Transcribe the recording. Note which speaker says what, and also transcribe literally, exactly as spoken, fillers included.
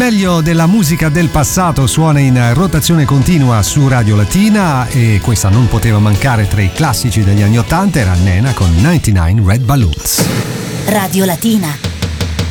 Speaker 1: meglio della musica del passato suona in rotazione continua su Radio Latina e questa non poteva mancare tra i classici degli anni ottanta, era Nena con novantanove Red Balloons.
Speaker 2: Radio Latina.